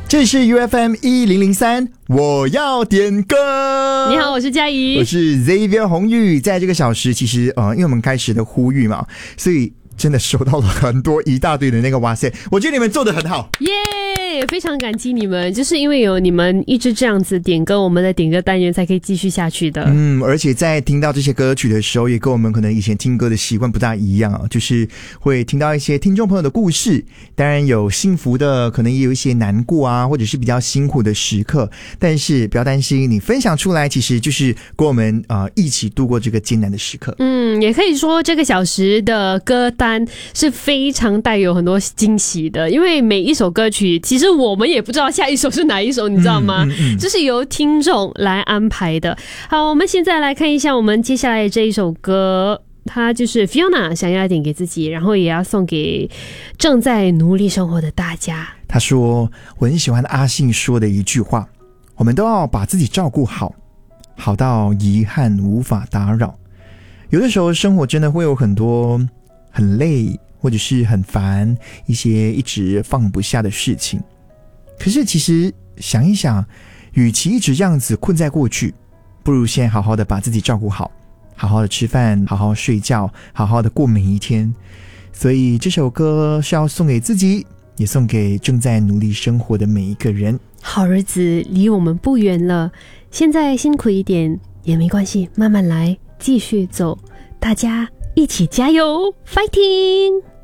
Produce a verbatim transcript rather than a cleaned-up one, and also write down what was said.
这是 U F M 一零零三，我要点歌。 你好，我是嘉怡， 我是 Xavier 洪玉。在这个小时，其实呃，因为我们开始的呼吁嘛，所以真的收到了很多一大堆的那个哇塞，我觉得你们做得很好， 耶、yeah, 非常感激你们，就是因为有你们一直这样子点歌，我们的点歌单元才可以继续下去的。 嗯，而且在听到这些歌曲的时候，也跟我们可能以前听歌的习惯不大一样啊，就是会听到一些听众朋友的故事，当然有幸福的，可能也有一些难过啊，或者是比较辛苦的时刻，但是不要担心，你分享出来其实就是跟我们呃一起度过这个艰难的时刻。 嗯，也可以说这个小时的歌单是非常带有很多惊喜的，因为每一首歌曲其实我们也不知道下一首是哪一首，你知道吗？嗯嗯嗯，这是由听众来安排的。好，我们现在来看一下我们接下来的这一首歌，它就是 Fiona 想要点给自己，然后也要送给正在努力生活的大家。 他说我很喜欢阿信说的一句话，我们都要把自己照顾好，好到遗憾无法打扰。有的时候生活真的会有很多很累或者是很烦，一些一直放不下的事情，可是其实想一想，与其一直这样子困在过去，不如先好好的把自己照顾好，好好的吃饭，好好睡觉，好好的过每一天。所以这首歌是要送给自己，也送给正在努力生活的每一个人。 好日子离我们不远了，现在辛苦一点也没关系，慢慢来，继续走，大家一起加油 ，fighting！